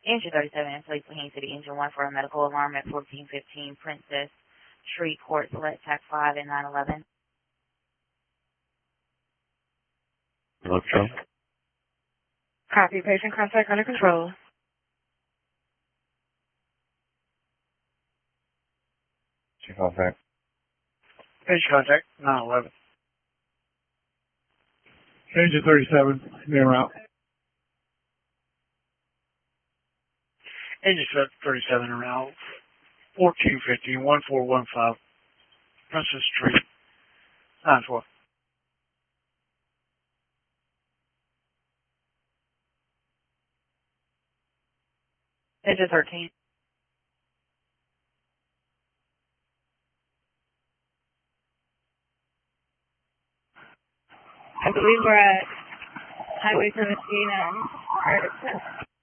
Engine 37 in place, Wayne City, Engine 1 for a medical alarm at 1415 Princess Street Court, select TAC 5 and 911. Hello, Control. Copy. Patient contact under control. Chief contact. Patient contact, 911. Engine 37, en route. Engine 37 around 1450, 1415, Princess Street, 9-4. Engine 13. I believe we're at Highway 17 and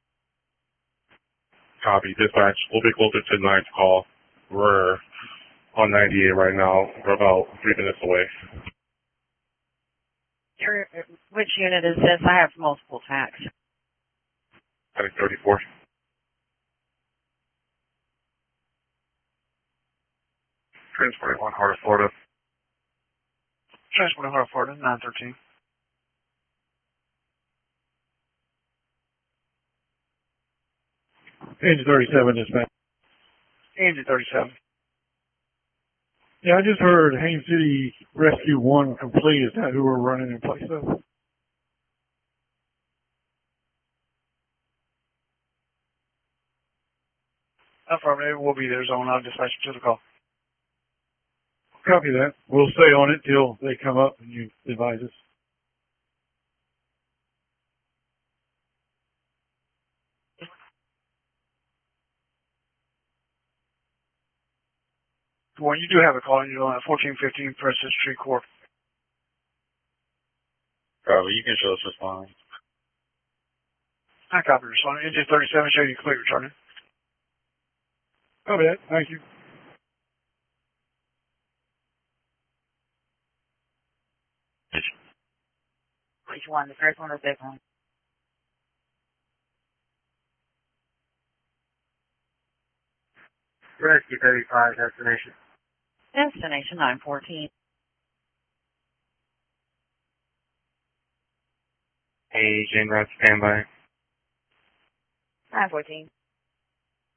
Copy. Dispatch. We'll be closer to tonight's call. We're on 98 right now. We're about 3 minutes away. Which unit is this? I have multiple tacs. I think 34. Transporting 1 Heart of Florida. Transporting Heart of Florida, 913. Engine 37, dispatch. Engine 37. Yeah, I just heard Haines City Rescue 1 complete. Is that who we're running in place of? Affirmative, we'll be there, zone out, dispatch to the call. Copy that. We'll stay on it till they come up and you advise us. Well, you do have a call, you're on 1415 Princess Street Court. Copy. You can show us responding. I copy responding. Engine 37, show you complete returning. Copy that. Thank you. Which one? The first one or the second one? Rescue 35, destination. Destination 914. Hey, Jane Ross, standby. 914.